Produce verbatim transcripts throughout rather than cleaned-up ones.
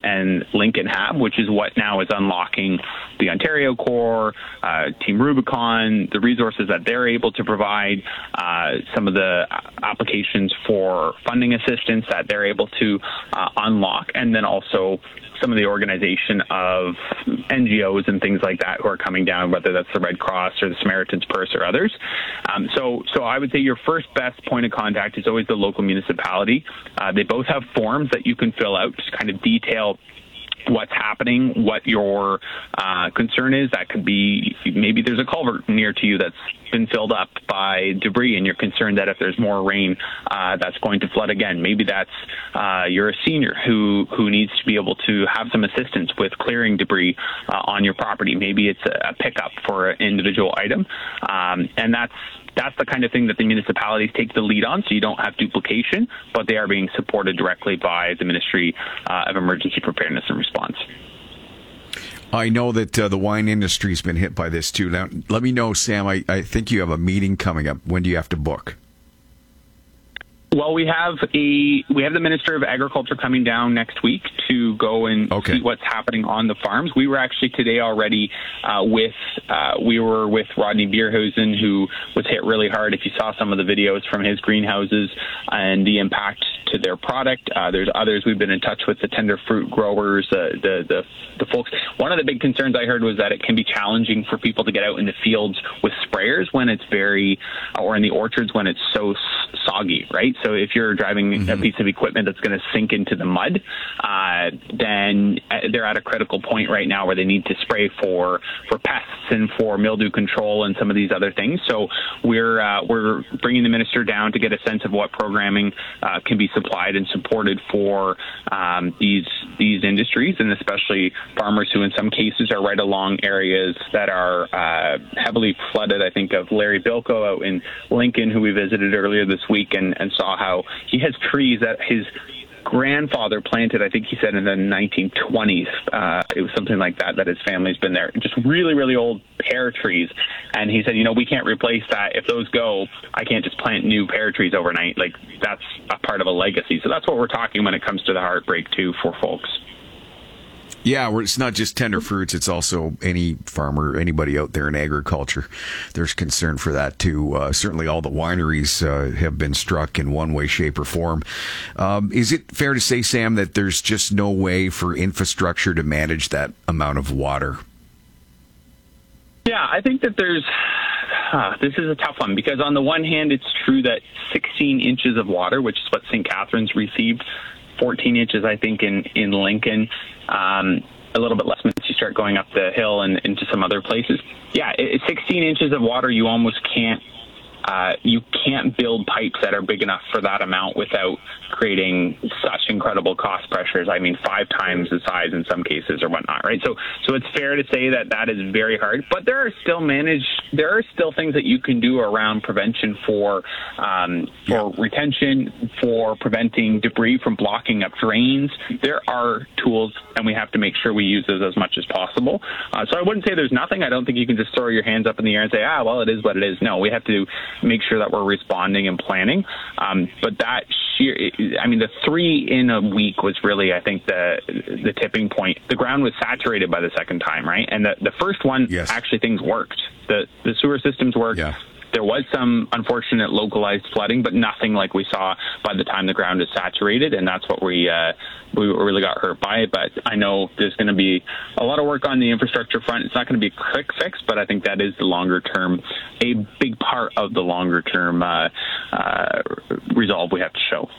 and Lincoln have, which is what now is unlocking the Ontario Corps, uh, Team Rubicon, the resources that they're able to provide, uh, some of the applications for funding assistance that they're able to uh, unlock, and then also some of the organization of N G Os and things like that who are coming down, whether that's the Red Cross or the Samaritan's Purse or others. Um, so, so I would say your first best point of contact is always the local municipality. Uh, they both have forms that you can fill out, just kind of detail what's happening, what your uh, concern is. That could be maybe there's a culvert near to you that's been filled up by debris and you're concerned that if there's more rain, uh, that's going to flood again. Maybe that's uh, you're a senior who, who needs to be able to have some assistance with clearing debris uh, on your property. Maybe it's a, a pickup for an individual item. Um, and that's That's the kind of thing that the municipalities take the lead on, so you don't have duplication, but they are being supported directly by the Ministry uh, of Emergency Preparedness and Response. I know that uh, the wine industry has been hit by this too. Now, let me know, Sam, I, I think you have a meeting coming up. When do you have to book? Well, we have a we have the Minister of Agriculture coming down next week to go and okay. see what's happening on the farms. We were actually today already uh, with uh, we were with Rodney Bierhuisen, who was hit really hard. If you saw some of the videos from his greenhouses and the impact to their product, uh, there's others. We've been in touch with the tender fruit growers, uh, the the the folks. One of the big concerns I heard was that it can be challenging for people to get out in the fields with sprayers when it's very, or in the orchards when it's so soggy, right? So if you're driving mm-hmm. a piece of equipment that's going to sink into the mud, uh, then they're at a critical point right now where they need to spray for, for pests and for mildew control and some of these other things. So we're uh, we're bringing the minister down to get a sense of what programming uh, can be supplied and supported for um, these these industries, and especially farmers who in some cases are right along areas that are uh, heavily flooded. I think of Larry Bilko out in Lincoln, who we visited earlier this week, and, and saw how he has trees that his grandfather planted, I think he said in the nineteen twenties. Uh, it was something like that, that his family's been there. Just really, really old pear trees. And he said, you know, we can't replace that. If those go, I can't just plant new pear trees overnight. Like, that's a part of a legacy. So that's what we're talking when it comes to the heartbreak, too, for folks. Yeah, where it's not just tender fruits, it's also any farmer, anybody out there in agriculture. There's concern for that, too. Uh, certainly all the wineries uh, have been struck in one way, shape, or form. Um, is it fair to say, Sam, that there's just no way for infrastructure to manage that amount of water? Yeah, I think that there's... Uh, this is a tough one, because on the one hand, it's true that sixteen inches of water, which is what Saint Catharines received, fourteen inches, I think, in, in Lincoln, um, a little bit less once you start going up the hill and into some other places. Yeah, it, sixteen inches of water, you almost can't, uh, you can't build pipes that are big enough for that amount without creating such incredible cost pressures. I mean, five times the size in some cases or whatnot, right? So, so it's fair to say that that is very hard, but there are still managed, there are still things that you can do around prevention for, um, for yeah. retention, for preventing debris from blocking up drains. There are tools, and we have to make sure we use those as much as possible. Uh, so I wouldn't say there's nothing. I don't think you can just throw your hands up in the air and say, ah, well, it is what it is. No, we have to make sure that we're responding and planning. Um, but that sheer, I mean, the three in a week was really, I think, the the tipping point. The ground was saturated by the second time, right? And the, the first one, yes. actually, things worked. The the sewer systems worked. Yeah. There was some unfortunate localized flooding, but nothing like we saw by the time the ground is saturated, and that's what we uh, we really got hurt by. But I know there's going to be a lot of work on the infrastructure front. It's not going to be a quick fix, but I think that is the longer term, a big part of the longer term uh, uh, resolve we have to show.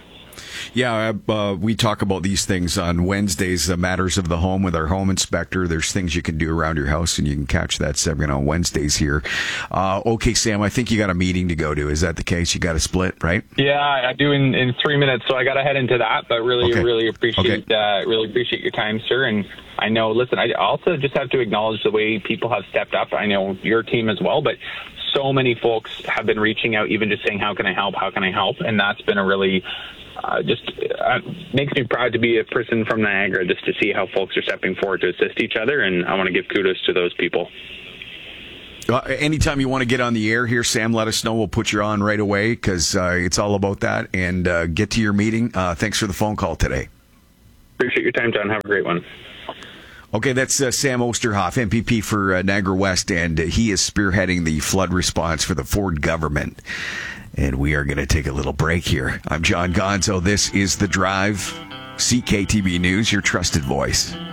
Yeah, uh, we talk about these things on Wednesdays, uh, Matters of the Home with our home inspector. There's things you can do around your house, and you can catch that segment on Wednesdays here. Uh, okay, Sam, I think you got a meeting to go to. Is that the case? You got to split, right? Yeah, I do in, in three minutes, so I got to head into that. But really, okay. really appreciate okay. uh, really appreciate your time, sir. And I know, listen, I also just have to acknowledge the way people have stepped up. I know your team as well, but so many folks have been reaching out, even just saying, how can I help? How can I help? And that's been a really... Uh, just uh, makes me proud to be a person from Niagara, just to see how folks are stepping forward to assist each other, and I want to give kudos to those people. Uh, anytime you want to get on the air here, Sam, let us know. We'll put you on right away, because uh, it's all about that. And uh, get to your meeting. Uh, thanks for the phone call today. Appreciate your time, John. Have a great one. Okay, that's uh, Sam Osterhoff, M P P for uh, Niagara West, and uh, he is spearheading the flood response for the Ford government. And we are going to take a little break here. I'm John Gonzo. This is The Drive, C K T B News, your trusted voice.